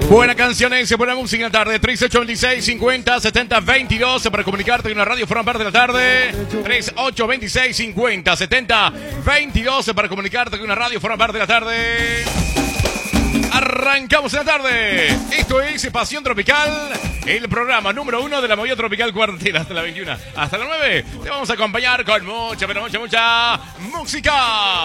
Buena canciones, buena música en la tarde. 3826 50 70 22 para comunicarte con la radio forma parte de la tarde. 3826 50 70 22 para comunicarte con la radio forma parte de la tarde. Arrancamos en la tarde. Esto es Pasión Tropical, el programa número 1 de la movida tropical cuarentena hasta la 21. Hasta la 9 te vamos a acompañar con mucha, pero mucha música.